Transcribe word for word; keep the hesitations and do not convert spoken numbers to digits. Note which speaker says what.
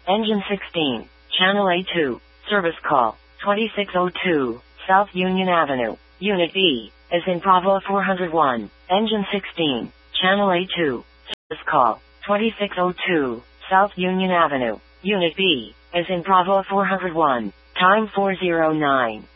Speaker 1: Engine sixteen, Channel A two, service call, twenty-six oh two, South Union Avenue, Unit B, as in Bravo four oh one, Engine sixteen, Channel A two, service call, twenty-six oh two, South Union Avenue, Unit B, as in Bravo four oh one, time four oh nine.